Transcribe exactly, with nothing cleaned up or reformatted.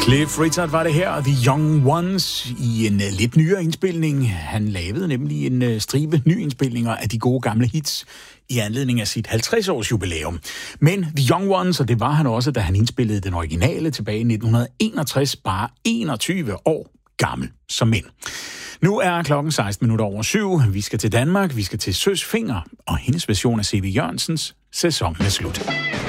Cliff Richard var det her, The Young Ones, i en uh, lidt nyere indspilning. Han lavede nemlig en uh, stribe nyindspilninger af de gode gamle hits i anledning af sit halvtreds års jubilæum. Men The Young Ones, og det var han også, da han indspillede den originale tilbage i nitten enogtres, bare enogtyve år gammel som mænd. Nu er klokken seksten minutter over syv. Vi skal til Danmark, vi skal til Søs Fenger, og hendes version af C V Jørgensens Sæsonen er slut.